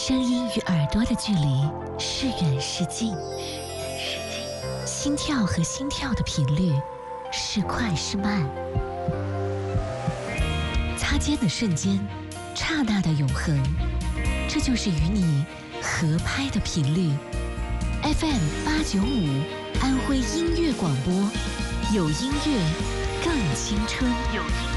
声音与耳朵的距离是远是近，心跳和心跳的频率是快是慢，擦肩的瞬间，刹那的永恒，这就是与你合拍的频率。FM895安徽音乐广播，有音乐更青春。